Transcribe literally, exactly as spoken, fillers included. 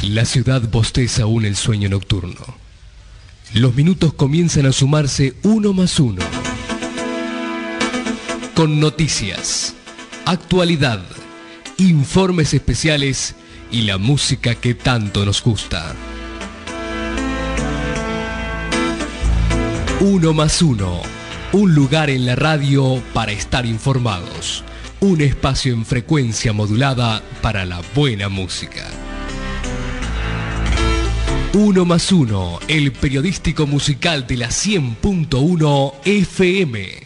La ciudad bosteza aún el sueño nocturno. Los minutos comienzan a sumarse uno más uno. Con noticias, actualidad, informes especiales y la música que tanto nos gusta. Uno más uno, un lugar en la radio para estar informados. Un espacio en frecuencia modulada para la buena música. Uno más uno, el periodístico musical de la cien punto uno F M.